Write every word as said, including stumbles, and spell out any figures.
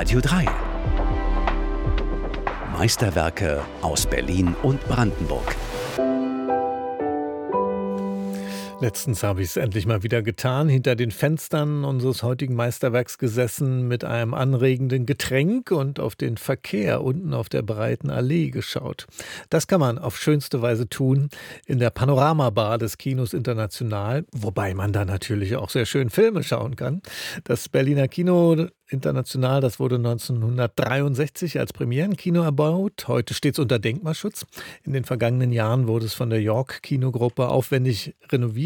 Radio drei. Meisterwerke aus Berlin und Brandenburg. Letztens habe ich es endlich mal wieder getan, hinter den Fenstern unseres heutigen Meisterwerks gesessen, mit einem anregenden Getränk und auf den Verkehr unten auf der breiten Allee geschaut. Das kann man auf schönste Weise tun in der Panoramabar des Kinos International, wobei man da natürlich auch sehr schön Filme schauen kann. Das Berliner Kino International, das wurde neunzehnhundertdreiundsechzig als Premierenkino erbaut. Heute steht es unter Denkmalschutz. In den vergangenen Jahren wurde es von der York Kinogruppe aufwendig renoviert